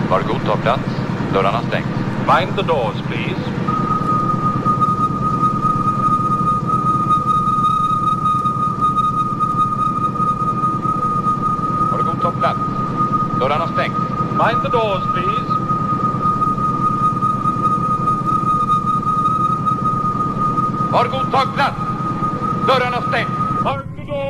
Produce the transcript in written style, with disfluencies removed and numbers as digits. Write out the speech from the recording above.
Var god, ta plats. Dörrarna stängs. Mind the doors, please. Var god, ta plats. Dörrarna stängs. Mind the doors, please. Var god, ta plats. Dörrarna stängs.